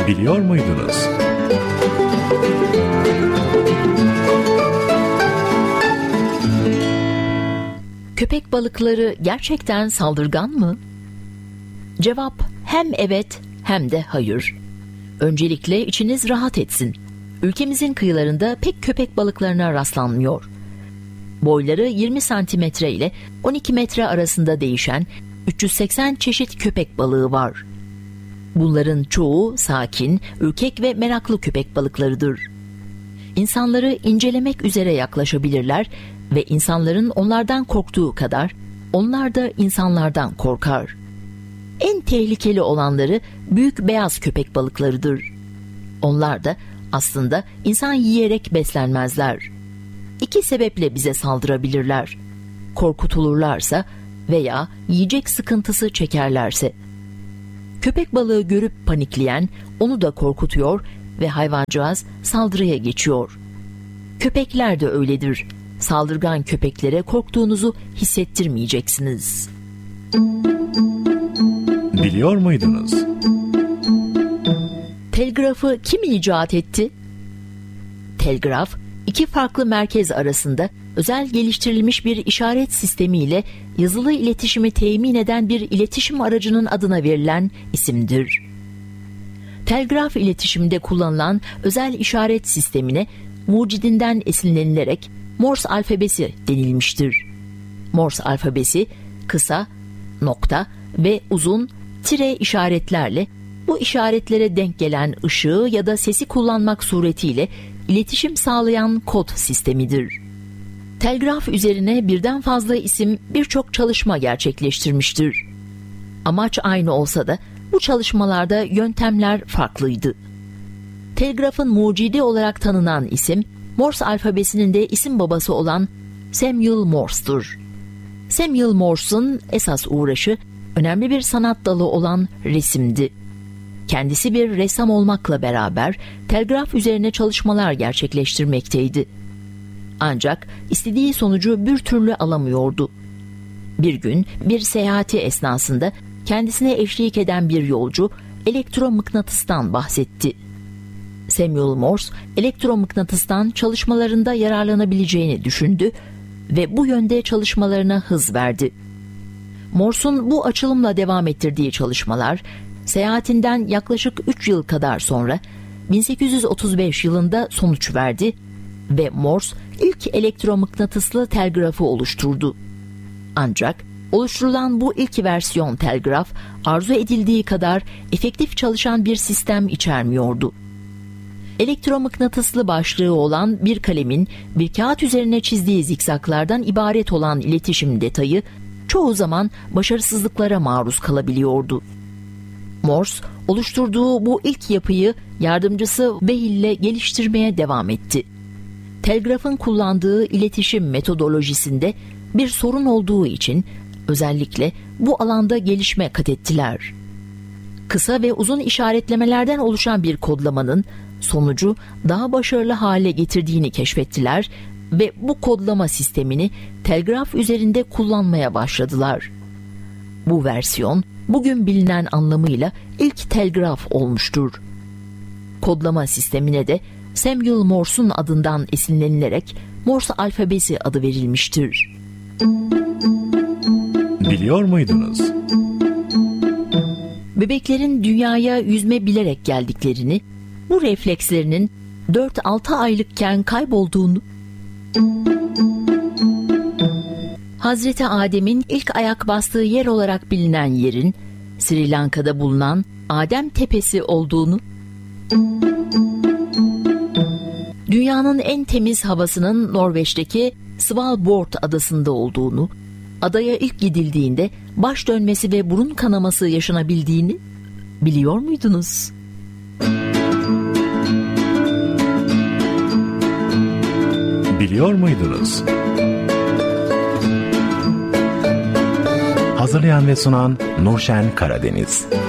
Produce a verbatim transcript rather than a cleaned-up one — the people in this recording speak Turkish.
Biliyor muydunuz? Köpek balıkları gerçekten saldırgan mı? Cevap hem evet hem de hayır. Öncelikle içiniz rahat etsin. Ülkemizin kıyılarında pek köpek balıklarına rastlanmıyor. Boyları yirmi santimetre ile on iki metre arasında değişen üç yüz seksen çeşit köpek balığı var. Bunların çoğu sakin, ürkek ve meraklı köpek balıklarıdır. İnsanları incelemek üzere yaklaşabilirler ve insanların onlardan korktuğu kadar onlar da insanlardan korkar. En tehlikeli olanları büyük beyaz köpek balıklarıdır. Onlar da aslında insan yiyerek beslenmezler. İki sebeple bize saldırabilirler: korkutulurlarsa veya yiyecek sıkıntısı çekerlerse. Köpek balığı görüp panikleyen onu da korkutuyor ve hayvancağız saldırıya geçiyor. Köpekler de öyledir. Saldırgan köpeklere korktuğunuzu hissettirmeyeceksiniz. Biliyor muydunuz? Telgrafı kim icat etti? Telgraf, iki farklı merkez arasında özel geliştirilmiş bir işaret sistemiyle yazılı iletişimi temin eden bir iletişim aracının adına verilen isimdir. Telgraf iletişiminde kullanılan özel işaret sistemine mucidinden esinlenilerek Morse alfabesi denilmiştir. Morse alfabesi kısa, nokta ve uzun tire işaretlerle bu işaretlere denk gelen ışığı ya da sesi kullanmak suretiyle iletişim sağlayan kod sistemidir. Telgraf üzerine birden fazla isim birçok çalışma gerçekleştirmiştir. Amaç aynı olsa da bu çalışmalarda yöntemler farklıydı. Telgrafın mucidi olarak tanınan isim, Morse alfabesinin de isim babası olan Samuel Morse'dur. Samuel Morse'un esas uğraşı önemli bir sanat dalı olan resimdi. Kendisi bir ressam olmakla beraber telgraf üzerine çalışmalar gerçekleştirmekteydi. Ancak istediği sonucu bir türlü alamıyordu. Bir gün bir seyahati esnasında kendisine eşlik eden bir yolcu elektromıknatıstan bahsetti. Samuel Morse elektromıknatıstan çalışmalarında yararlanabileceğini düşündü ve bu yönde çalışmalarına hız verdi. Morse'un bu açılımla devam ettirdiği çalışmalar seyahatinden yaklaşık üç yıl kadar sonra bin sekiz yüz otuz beş yılında sonuç verdi ve Morse ilk elektromıknatıslı telgrafı oluşturdu. Ancak oluşturulan bu ilk versiyon telgraf arzu edildiği kadar efektif çalışan bir sistem içermiyordu. Elektromıknatıslı başlığı olan bir kalemin bir kağıt üzerine çizdiği zikzaklardan ibaret olan iletişim detayı çoğu zaman başarısızlıklara maruz kalabiliyordu. Morse oluşturduğu bu ilk yapıyı yardımcısı Weil ile geliştirmeye devam etti. Telgrafın kullandığı iletişim metodolojisinde bir sorun olduğu için özellikle bu alanda gelişme kat ettiler. Kısa ve uzun işaretlemelerden oluşan bir kodlamanın sonucu daha başarılı hale getirdiğini keşfettiler ve bu kodlama sistemini telgraf üzerinde kullanmaya başladılar. Bu versiyon bugün bilinen anlamıyla ilk telgraf olmuştur. Kodlama sistemine de Samuel Morse'un adından esinlenilerek Morse alfabesi adı verilmiştir. Biliyor muydunuz? Bebeklerin dünyaya yüzme bilerek geldiklerini, bu reflekslerinin dört altı aylıkken kaybolduğunu, Hazreti Adem'in ilk ayak bastığı yer olarak bilinen yerin Sri Lanka'da bulunan Adem Tepesi olduğunu, dünyanın en temiz havasının Norveç'teki Svalbard adasında olduğunu, adaya ilk gidildiğinde baş dönmesi ve burun kanaması yaşanabildiğini biliyor muydunuz? Biliyor muydunuz? Hazırlayan ve sunan Nurşen Karadeniz.